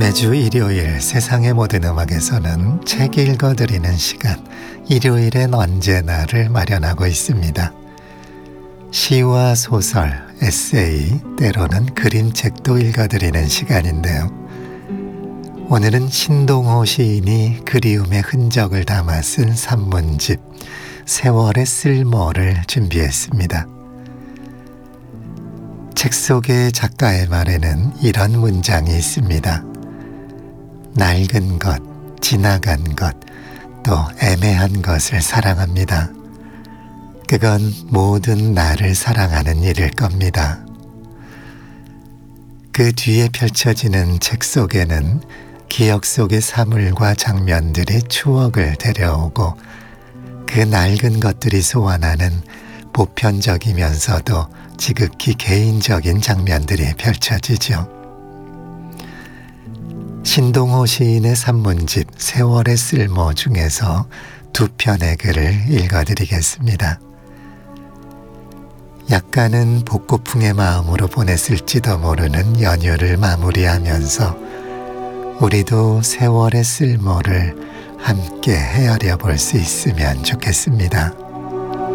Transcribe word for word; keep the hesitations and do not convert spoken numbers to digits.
매주 일요일 세상의 모든 음악에서는 책 읽어드리는 시간, 일요일엔 언제나를 마련하고 있습니다. 시와 소설, 에세이, 때로는 그림책도 읽어드리는 시간인데요. 오늘은 신동호 시인이 그리움의 흔적을 담아 쓴 산문집 세월의 쓸모를 준비했습니다. 책 속의 작가의 말에는 이런 문장이 있습니다. 낡은 것, 지나간 것, 또 애매한 것을 사랑합니다. 그건 모든 나를 사랑하는 일일 겁니다. 그 뒤에 펼쳐지는 책 속에는 기억 속의 사물과 장면들이 추억을 데려오고 그 낡은 것들이 소환하는 보편적이면서도 지극히 개인적인 장면들이 펼쳐지죠. 신동호 시인의 산문집 세월의 쓸모 중에서 두 편의 글을 읽어드리겠습니다. 약간은 복고풍의 마음으로 보냈을지도 모르는 연휴를 마무리하면서 우리도 세월의 쓸모를 함께 헤아려 볼 수 있으면 좋겠습니다.